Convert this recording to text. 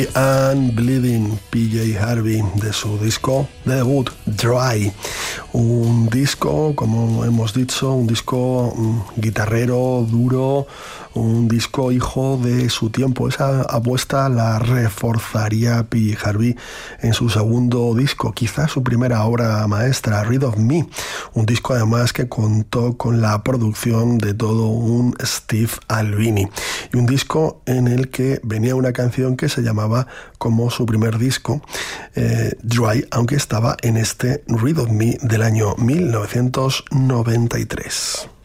And Bleeding, PJ Harvey, de su disco de debut, Dry. Un disco, como hemos dicho, un disco guitarrero, duro, un disco hijo de su tiempo. Esa apuesta la reforzaría PJ Harvey en su segundo disco, quizás su primera obra maestra, Rid of Me. Un disco además que contó con la producción de todo un Steve Albini. Y un disco en el que venía una canción que se llamaba como su primer disco, Dry, aunque estaba en este Rid of Me del año 1993.